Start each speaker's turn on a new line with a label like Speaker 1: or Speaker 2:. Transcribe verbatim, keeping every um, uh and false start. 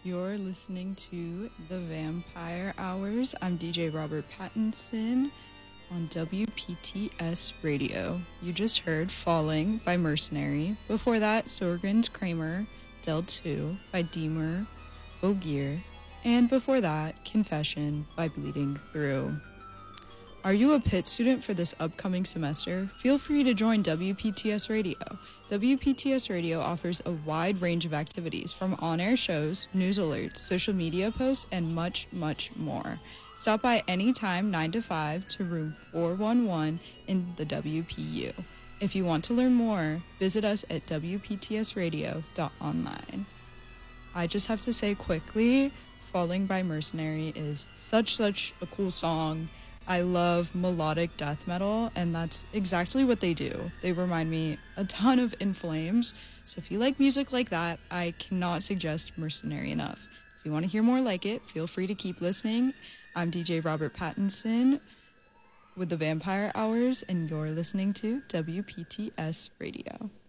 Speaker 1: You're listening to The Vampire Hours. I'm D J Robert Pattinson on W P T S Radio. You just heard Falling by Mercenary. Before that, Sorgen's Kramer, Del two by Deemer, Ogier. And before that, Confession by Bleeding Through. Are you a Pitt student for this upcoming semester? Feel free to join W P T S Radio. W P T S Radio offers a wide range of activities, from on-air shows, news alerts, social media posts, and much, much more. Stop by anytime nine to five to room four one one in the W P U. If you want to learn more, visit us at w p t s radio dot online. I just have to say quickly, Falling by Mercenary is such, such a cool song. I love melodic death metal, and that's exactly what they do. They remind me a ton of In Flames, so if you like music like that, I cannot suggest Mercenary enough. If you want to hear more like it, feel free to keep listening. I'm D J Robert Pattinson with the Vampire Hours, and you're listening to W P T S Radio.